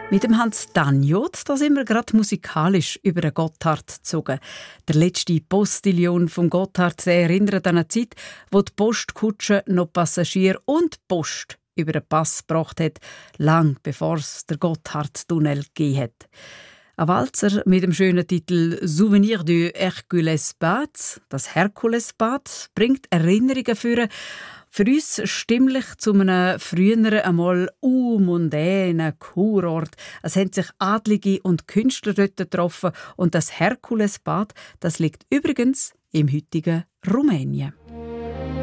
Mit dem Hans Daniot, da sind wir gerade musikalisch über den Gotthard gezogen. Der letzte Postillon vom Gotthard erinnert an eine Zeit, wo die Postkutsche noch Passagier und Post über den Pass gebracht hat, lang bevor es der Gotthardtunnel gegeben hat. Ein Walzer mit dem schönen Titel «Souvenir du Herculesbad», das Herkulesbad, bringt Erinnerungen für uns stimmlich zu einem früheren, einmal mondänen Kurort. Es haben sich Adlige und Künstler dort getroffen und das Herkulesbad, das liegt übrigens im heutigen Rumänien.